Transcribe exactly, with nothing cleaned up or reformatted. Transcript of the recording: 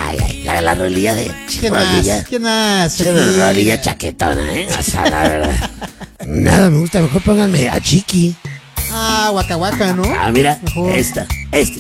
Ay, ay, la, la rodilla de... ¿Qué más? ¿Qué más? La rodilla chaquetona, ¿eh? O sea, la verdad. Nada me gusta, mejor pónganme a Chiqui. Ah, Waka Waka, ¿no? Ah, mira, Mejor. esta, esta.